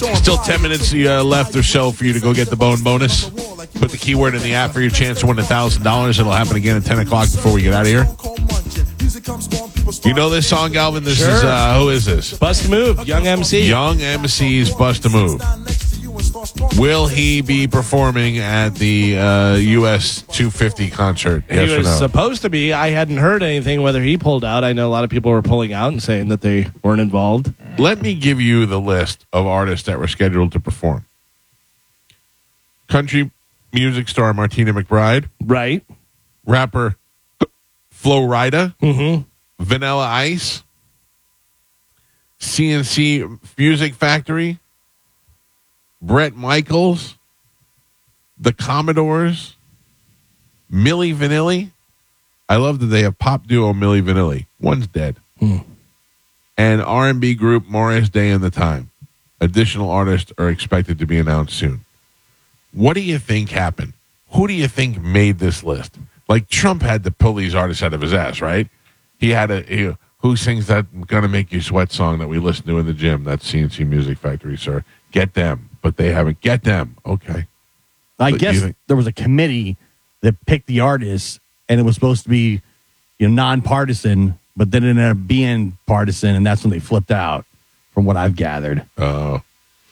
Still 10 minutes left or so for you to go get the bone bonus. Put the keyword in the app for your chance to win $1,000. It'll happen again at 10 o'clock before we get out of here. You know this song, Galvin? This is, who is this? Bust a Move, Young MC. Young MC's Bust a Move. Will he be performing at the US 250 concert? Yes He or was no? supposed to be. I hadn't heard anything whether he pulled out. I know a lot of people were pulling out and saying that they weren't involved. Let me give you the list of artists that were scheduled to perform. Country music star Martina McBride. Right. Rapper Flo Rida. Mm-hmm. Vanilla Ice. CNC Music Factory. Bret Michaels. The Commodores. Milli Vanilli. I love that they have pop duo Milli Vanilli. One's dead. And R&B group Morris Day and the Time. Additional artists are expected to be announced soon. What do you think happened? Who do you think made this list? Like, Trump had to pull these artists out of his ass, right? He had who sings that Gonna Make You Sweat song that we listen to in the gym? That's CNC Music Factory, sir. Get them. But they haven't. Get them. Okay. I guess there was a committee that picked the artists, and it was supposed to be nonpartisan, but then it ended up being partisan, and that's when they flipped out, from what I've gathered. Well,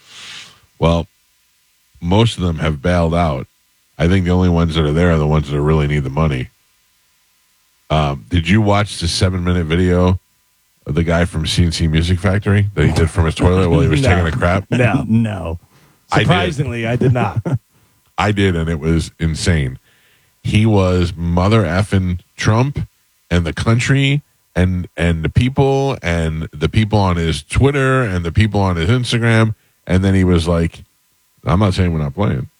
most of them have bailed out. I think the only ones that are there are the ones that really need the money. Did you watch the 7-minute video of the guy from CNC Music Factory that he did from his toilet while he was taking a crap? No. Surprisingly, I did not. I did, and it was insane. He was mother effing Trump and the country and the people on his Twitter and the people on his Instagram. And then he was like, I'm not saying we're not playing.